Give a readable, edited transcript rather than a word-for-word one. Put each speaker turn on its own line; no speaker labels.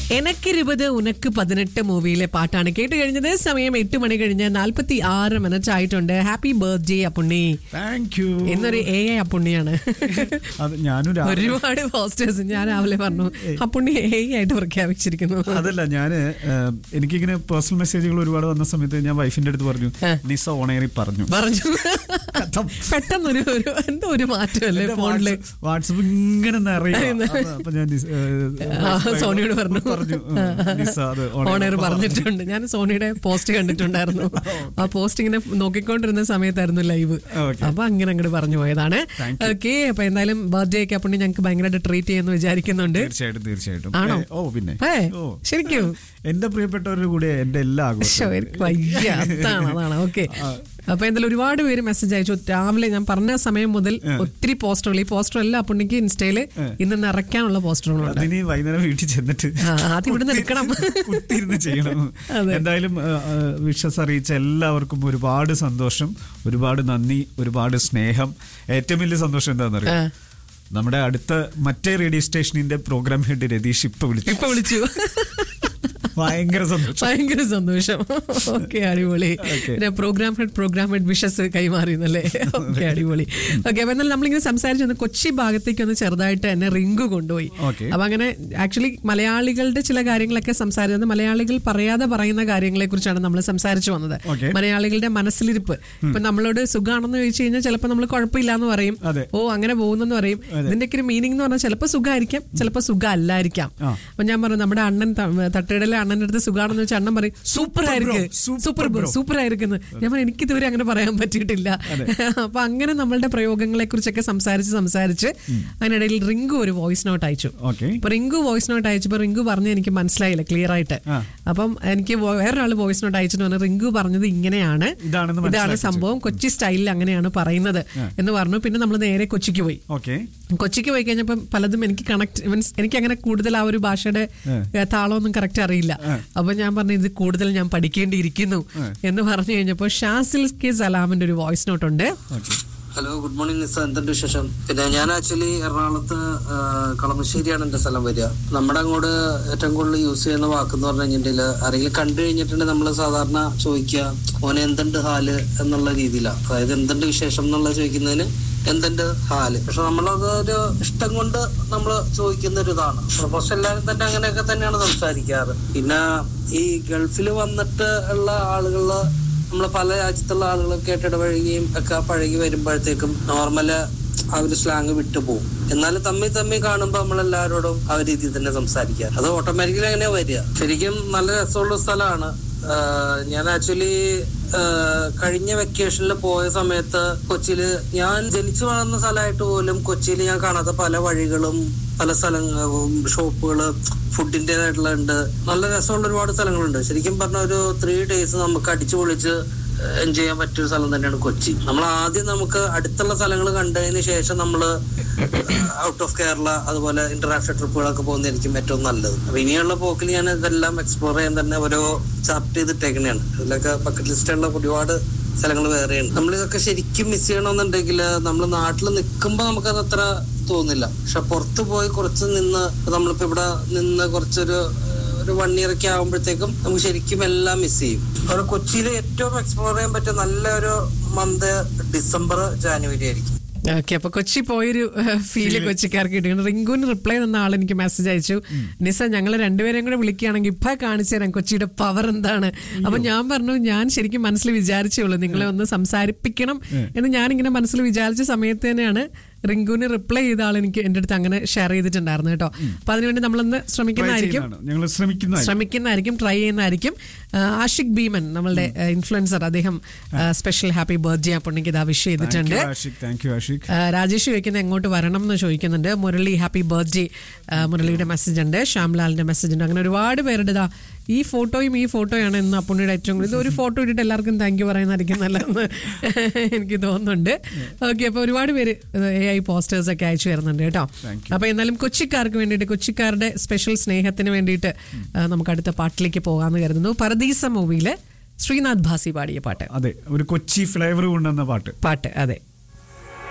എനക്ക് ഉനക്ക് 18 മൂവിയിലെ പാട്ടാണ് കേട്ട് കഴിഞ്ഞത്. സമയം 8 മണി കഴിഞ്ഞ് 46 മിനിറ്റ് ആയിട്ടുണ്ട്. Happy birthday Appunni.
Thank you.
എന്നൊരു AI അപ്പുണ്ണിയാണ്. ഒരുപാട് പോസ്റ്റേഴ്സ് ഞാൻ രാവിലെ പറഞ്ഞു അപ്പുണ്ണി AI ആയിട്ട് പ്രഖ്യാപിച്ചിരിക്കുന്നു.
അതല്ല, എനിക്കിങ്ങനെ പേഴ്സണൽ മെസ്സേജുകൾ ഒരുപാട് വന്ന സമയത്ത് ഞാൻ വൈഫിന്റെ അടുത്ത് പറഞ്ഞു, നിസ ഓണേറി പറഞ്ഞു
പെട്ടെന്നൊരു എന്തോ ഒരു മാറ്റമല്ലേ ഫോണില്.
വാട്സപ്പ് ഇങ്ങനെ നിറയും. അപ്പൊ ഞാൻ
സോണിയോട് പറഞ്ഞു ഓണർ പറഞ്ഞിട്ടുണ്ട്. ഞാൻ സോണിയുടെ പോസ്റ്റ് കണ്ടിട്ടുണ്ടായിരുന്നു. ആ പോസ്റ്റ് ഇങ്ങനെ നോക്കിക്കൊണ്ടിരുന്ന സമയത്തായിരുന്നു ലൈവ്. അപ്പൊ അങ്ങനെ അങ്ങോട്ട് പറഞ്ഞു പോയതാണ്. ഓക്കെ, അപ്പൊ എന്തായാലും ബർത്ത്ഡേ ഒക്കെ അപ്പുണ്ണി ഞങ്ങൾക്ക് ഭയങ്കരമായിട്ട് ട്രീറ്റ് ചെയ്യുന്നു വിചാരിക്കുന്നുണ്ട്.
തീർച്ചയായിട്ടും.
ആണോ?
ഓ പിന്നെ
ശരിക്കും
എന്റെ പ്രിയപ്പെട്ടവരുടെ കൂടെ എന്റെ എല്ലാ
അതാണ്. ഓക്കെ, അപ്പൊ എന്തായാലും ഒരുപാട് പേര് മെസ്സേജ് അയച്ചു. രാവിലെ ഞാൻ പറഞ്ഞ സമയം മുതൽ ഒത്തിരി പോസ്റ്ററുകൾ. ഈ പോസ്റ്റർ എല്ലാം അപ്പുണ്ണിക്ക് ഇൻസ്റ്റയില് ഇന്ന് നിറയ്ക്കാനുള്ള പോസ്റ്ററുകളുണ്ട്.
വൈകുന്നേരം വീട്ടിൽ ചെന്നിട്ട്
ആദ്യം ഇവിടുന്ന് എടുക്കണം,
ചെയ്യണം. എന്തായാലും വിഷസ് അറിയിച്ച എല്ലാവർക്കും ഒരുപാട് സന്തോഷം, ഒരുപാട് നന്ദി, ഒരുപാട് സ്നേഹം. ഏറ്റവും വലിയ സന്തോഷം എന്താണെന്നറിയാം, നമ്മുടെ അടുത്ത മറ്റേ റേഡിയോ സ്റ്റേഷനിന്റെ പ്രോഗ്രാം ഹെഡ് രതീഷ് ഇപ്പൊ വിളിച്ചു. ഭയങ്കര സന്തോഷം. ഓക്കെ, അടിപൊളി. Programme head wishes കൈമാറിയെന്നല്ലേ. ഓക്കെ, അടിപൊളി. ഓക്കെ, അപ്പൊ എന്നാലും നമ്മളിങ്ങനെ സംസാരിച്ചു കൊച്ചി ഭാഗത്തേക്ക് ഒന്ന് ചെറുതായിട്ട് എന്നെ റിങ്കു കൊണ്ടുപോയി. അപ്പൊ അങ്ങനെ ആക്ച്വലി മലയാളികളുടെ ചില കാര്യങ്ങളൊക്കെ സംസാരിച്ചത്, മലയാളികൾ പറയാതെ പറയുന്ന കാര്യങ്ങളെ കുറിച്ചാണ് നമ്മൾ സംസാരിച്ചു വന്നത്. മലയാളികളുടെ മനസ്സിലിരിപ്പ്. ഇപ്പൊ നമ്മളോട് സുഖാണെന്ന് ചോദിച്ചു കഴിഞ്ഞാൽ ചിലപ്പോൾ നമ്മൾ കുഴപ്പമില്ല എന്ന് പറയും, ഓ അങ്ങനെ പോകുന്നെന്ന് പറയും. ഇതിന്റെയൊക്കെ ഒരു മീനിങ് എന്ന് പറഞ്ഞാൽ ചിലപ്പോൾ സുഖമായിരിക്കാം, ചിലപ്പോൾ സുഖം അല്ലായിരിക്കാം. അപ്പൊ ഞാൻ പറഞ്ഞു, നമ്മുടെ അണ്ണൻ തട്ടുകടയിലെ അണ്ണന്റെ അടുത്ത് സുഖാണെന്ന് വെച്ചാൽ അണ്ണൻ പറയും സൂപ്പർ ആയിരിക്കുന്നു. ഞാൻ പറഞ്ഞു എനിക്ക് ഇതുവരെ അങ്ങനെ പറയാൻ പറ്റിയിട്ടില്ല. അപ്പൊ അങ്ങനെ നമ്മളുടെ പ്രയോഗങ്ങളെ കുറിച്ചൊക്കെ സംസാരിച്ച് അതിനിടയിൽ റിങ്കു ഒരു വോയിസ് നോട്ട് അയച്ചു. അപ്പൊ റിങ്കു വോയിസ് നോട്ട് അയച്ചപ്പോ റിങ്കു പറഞ്ഞ് എനിക്ക് മനസ്സിലായില്ല ക്ലിയർ ആയിട്ട്. അപ്പം എനിക്ക് വേറൊരാൾ വോയിസ് നോട്ട് അയച്ചിട്ട് പറഞ്ഞു റിങ്കു പറഞ്ഞത് ഇങ്ങനെയാണ്, ഇതാണ് സംഭവം, കൊച്ചി സ്റ്റൈലിൽ അങ്ങനെയാണ് പറയുന്നത് എന്ന് പറഞ്ഞു. പിന്നെ നമ്മൾ നേരെ കൊച്ചിക്ക് പോയി. കൊച്ചിക്ക് പോയി കഴിഞ്ഞപ്പോ പലതും എനിക്ക് എനിക്ക് അങ്ങനെ കൂടുതൽ ആ ഒരു ഭാഷയുടെ താളമൊന്നും കറക്റ്റ് അറിയില്ല. അപ്പൊ ഞാൻ പറഞ്ഞു ഇത് കൂടുതൽ ഞാൻ പഠിക്കേണ്ടിയിരിക്കുന്നു എന്ന് പറഞ്ഞു കഴിഞ്ഞപ്പോ ഷാസിൽ കെ സലാമിന്റെ ഒരു വോയിസ് നോട്ട് ഉണ്ട്.
ഹലോ, ഗുഡ് മോർണിംഗ് നിസ, എന്തുണ്ട് വിശേഷം? പിന്നെ ഞാൻ ആക്ച്വലി എറണാകുളത്ത് കളമശ്ശേരിയാണ് എന്റെ സ്ഥലം വരിക. നമ്മുടെ അങ്ങോട്ട് ഏറ്റവും കൂടുതൽ യൂസ് ചെയ്യുന്ന വാക്കെന്ന് പറഞ്ഞു കഴിഞ്ഞിട്ടുണ്ടെങ്കിൽ ആരെങ്കിലും കണ്ടു കഴിഞ്ഞിട്ടുണ്ടെങ്കിൽ നമ്മൾ സാധാരണ ചോദിക്കുക ഓനെ എന്തുണ്ട് ഹാല് എന്നുള്ള രീതിയിലാണ്. അതായത് എന്തുണ്ട് വിശേഷം എന്നുള്ള ചോദിക്കുന്നതിന് എന്തുണ്ട് ഹാല്. പക്ഷെ നമ്മളത് ഒരു ഇഷ്ടം കൊണ്ട് നമ്മൾ ചോദിക്കുന്ന ഒരു ഇതാണ്. ഓൾമോസ്റ്റ് എല്ലാവരും തന്നെ അങ്ങനെയൊക്കെ തന്നെയാണ് സംസാരിക്കാറ്. പിന്നെ ഈ ഗൾഫിൽ വന്നിട്ട് ഉള്ള ആളുകള് നമ്മള് പല രാജ്യത്തുള്ള ആളുകളൊക്കെ ആയിട്ട് ഇടപഴകുകയും ഒക്കെ പഴകി വരുമ്പോഴത്തേക്കും നോർമല് ആ ഒരു സ്ലാങ് വിട്ടുപോകും. എന്നാലും തമ്മിൽ കാണുമ്പോൾ നമ്മളെല്ലാവരോടും ആ ഒരു രീതിയിൽ തന്നെ സംസാരിക്കുക. അത് ഓട്ടോമാറ്റിക്കലി അങ്ങനെ വരിക. ശരിക്കും നല്ല രസമുള്ള സ്ഥലമാണ്. ഞാൻ ആക്ച്വലി കഴിഞ്ഞ വെക്കേഷനിൽ പോയ സമയത്ത് കൊച്ചിയില്, ഞാൻ ജനിച്ചു വളർന്ന സ്ഥലമായിട്ട് പോലും കൊച്ചിയിൽ ഞാൻ കാണാത്ത പല വഴികളും പല സ്ഥലങ്ങളും ഷോപ്പുകള് ഫുഡിൻ്റെതായിട്ടുള്ള ഉണ്ട്. നല്ല രസമുള്ള ഒരുപാട് സ്ഥലങ്ങളുണ്ട്. ശരിക്കും പറഞ്ഞ ഒരു 3 days നമുക്ക് അടിച്ചു പൊളിച്ച് എൻജോയ് ചെയ്യാൻ പറ്റിയൊരു സ്ഥലം തന്നെയാണ് കൊച്ചി. നമ്മൾ ആദ്യം നമുക്ക് അടുത്തുള്ള സ്ഥലങ്ങൾ കണ്ടതിന് ശേഷം നമ്മൾ ഔട്ട് ഓഫ് കേരള അതുപോലെ ഇന്റർനാഷണൽ ട്രിപ്പുകളൊക്കെ പോകുന്നതായിരിക്കും ഏറ്റവും നല്ലത്. അപ്പൊ ഇനിയുള്ള പോക്കിൽ ഞാൻ ഇതെല്ലാം എക്സ്പ്ലോർ ചെയ്യാൻ തന്നെ ഓരോ ചാപ്റ്റർ ചെയ്തിട്ടേക്കണെയാണ്. ഇതിലൊക്കെ ബക്കറ്റ് ലിസ്റ്റുള്ള ഒരുപാട് സ്ഥലങ്ങൾ വേറെയാണ്. നമ്മളിതൊക്കെ ശരിക്കും മിസ് ചെയ്യണമെന്നുണ്ടെങ്കിൽ നമ്മൾ നാട്ടിൽ നിൽക്കുമ്പോൾ നമുക്കത് അത്ര തോന്നില്ല. പക്ഷെ പുറത്ത് പോയി കുറച്ച് നിന്ന്, നമ്മളിപ്പോ ഇവിടെ നിന്ന് കുറച്ചൊരു 1 year ഒക്കെ ആകുമ്പോഴത്തേക്കും നമുക്ക് ശരിക്കും എല്ലാം മിസ് ചെയ്യും. അവിടെ കൊച്ചിയിൽ ഏറ്റവും എക്സ്പ്ലോർ ചെയ്യാൻ പറ്റിയ നല്ലൊരു മന്ത് ഡിസംബർ ജാനുവരി ആയിരിക്കും.
ഓക്കെ, അപ്പൊ കൊച്ചി പോയൊരു ഫീല് കൊച്ചിക്കാർക്ക് കിട്ടിയാണ്. റിങ്കുവിന് റിപ്ലൈ തന്ന ആൾ എനിക്ക് മെസ്സേജ് അയച്ചു, നിസ ഞങ്ങൾ രണ്ടുപേരെയും കൂടെ വിളിക്കുകയാണെങ്കിൽ ഇപ്പൊ കാണിച്ചു തരാം കൊച്ചിയുടെ പവർ എന്താണ്. അപ്പൊ ഞാൻ പറഞ്ഞു ഞാൻ ശരിക്കും മനസ്സിൽ വിചാരിച്ചേ ഉള്ളൂ നിങ്ങളെ ഒന്ന് സംസാരിപ്പിക്കണം എന്ന്. ഞാനിങ്ങനെ മനസ്സിൽ വിചാരിച്ച സമയത്ത് തന്നെയാണ് റിങ്കുവിന് റിപ്ലൈ ചെയ്ത ആൾ എനിക്ക് എന്റെ അടുത്ത് അങ്ങനെ ഷെയർ ചെയ്തിട്ടുണ്ടായിരുന്നു കേട്ടോ. അപ്പൊ അതിനുവേണ്ടി നമ്മളൊന്ന് ശ്രമിക്കുന്നതായിരിക്കും, ട്രൈ ചെയ്യുന്നതായിരിക്കും. ആഷിഖ് ഭീമൻ നമ്മളുടെ ഇൻഫ്ലുവൻസർ, അദ്ദേഹം സ്പെഷ്യൽ ഹാപ്പി ബർത്ത്ഡേ അപ്പുണ്ണിക്ക് ഇതാ വിഷ് ചെയ്തിട്ടുണ്ട്. രാജേഷ് ചോദിക്കുന്നത് എങ്ങോട്ട് വരണം എന്ന് ചോദിക്കുന്നുണ്ട്. മുരളി ഹാപ്പി ബർത്ത്ഡേ, മുരളിയുടെ മെസ്സേജ് ഉണ്ട്. ശ്യാംലാലിന്റെ മെസ്സേജ് ഉണ്ട്. അങ്ങനെ ഒരുപാട് പേരുടെ ഇതാ ഈ ഫോട്ടോയാണ് ഇന്ന് അപ്പുണ്ണിയുടെ ഏറ്റവും കൂടുതൽ. ഒരു ഫോട്ടോ ഇട്ടിട്ട് എല്ലാവർക്കും താങ്ക് യു പറയുന്നതായിരിക്കും നല്ലതെന്ന് എനിക്ക് തോന്നുന്നുണ്ട്. ഓക്കെ, അപ്പൊ ഒരുപാട് പേര് AI പോസ്റ്റേഴ്സ് ഒക്കെ അയച്ചു വരുന്നുണ്ട് കേട്ടോ. അപ്പൊ എന്നാലും കൊച്ചിക്കാർക്ക് വേണ്ടിയിട്ട്, കൊച്ചിക്കാരുടെ സ്പെഷ്യൽ സ്നേഹത്തിന് വേണ്ടിയിട്ട് നമുക്ക് അടുത്ത പാട്ടിലേക്ക് പോകാമെന്ന് കരുതുന്നു. പരദീസ മൂവിയിലെ ശ്രീനാഥ് ഭാസി പാടിയ പാട്ട്.
അതെ, ഒരു കൊച്ചി ഫ്ലേവർ കൊണ്ടുവന്ന പാട്ട്.
അതെ.